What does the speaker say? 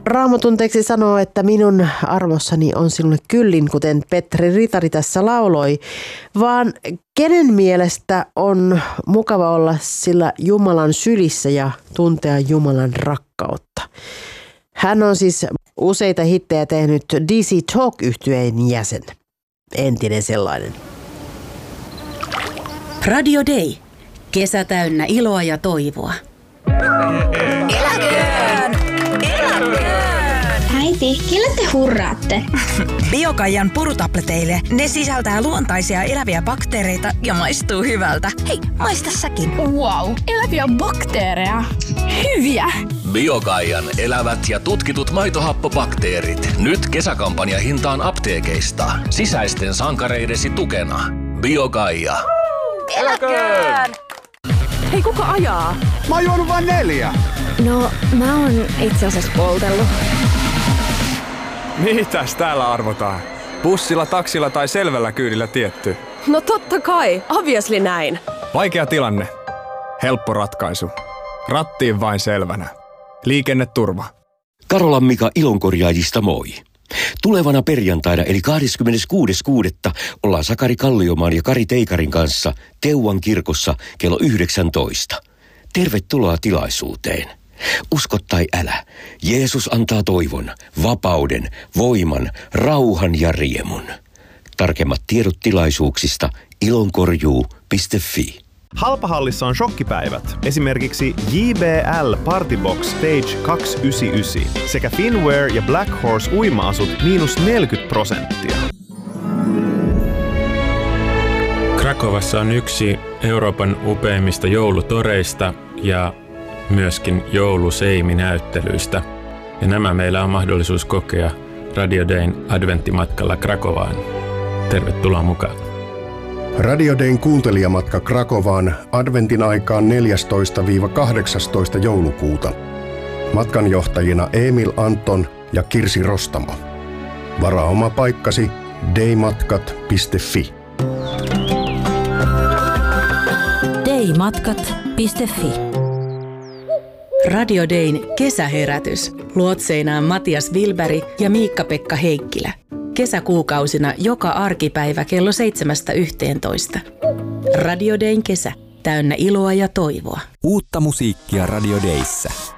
Raamatun teksti sanoo, että minun armossani on sinulle kyllin, kuten Petri Ritari tässä lauloi, vaan kenen mielestä on mukava olla sillä Jumalan sylissä ja tuntea Jumalan rakkautta. Hän on siis useita hittejä tehnyt DC Talk-yhtyeen jäsen, entinen sellainen. Radio Day. Kesä täynnä iloa ja toivoa. Eläköön! Äiti, kelle te hurraatte? Biokaijan purutableteille. Ne sisältää luontaisia eläviä bakteereita ja maistuu hyvältä. Hei, maista säkin. Wow, eläviä bakteereja. Hyviä! Biokaijan elävät ja tutkitut maitohappobakteerit. Nyt kesäkampanjahintaan apteekeista. Sisäisten sankareidesi tukena. Biokaija. Eläköön! Hei, kuka ajaa? Mä oon juonut vain 4. No, mä oon itse asiassa poltellut. Mitäs täällä arvotaan? Bussilla, taksilla tai selvällä kyydillä tietty? No totta kai, obviously näin. Vaikea tilanne. Helppo ratkaisu. Rattiin vain selvänä. Liikenneturva. Karolan Mika Ilonkorjaajista moi. Tulevana perjantaina eli 26.6. ollaan Sakari Kalliomaan ja Kari Teikarin kanssa Teuvan kirkossa kello 19. Tervetuloa tilaisuuteen. Usko tai älä, Jeesus antaa toivon, vapauden, voiman, rauhan ja riemun. Tarkemmat tiedot tilaisuuksista ilonkorjuu.fi. Halpahallissa on shokkipäivät. Esimerkiksi JBL Partybox Stage 299 sekä Finwear ja Black Horse uima-asut -40%. Krakovassa on yksi Euroopan upeimmista joulutoreista ja myöskin jouluseimi-näyttelyistä. Ja nämä meillä on mahdollisuus kokea Radio Dayn adventtimatkalla Krakovaan. Tervetuloa mukaan. Radio Dayn kuuntelijamatka Krakovaan adventin aikaan 14-18 joulukuuta. Matkanjohtajina Emil Anton ja Kirsi Rostamo. Varaa oma paikkasi daymatkat.fi. daymatkat.fi. Radio Dayn kesäherätys. Luotseinaan Matias Wilberg ja Miikka-Pekka Heikkilä. Kesäkuukausina joka arkipäivä kello 7-11. Radio Dayn kesä. Täynnä iloa ja toivoa. Uutta musiikkia Radio Dayssä.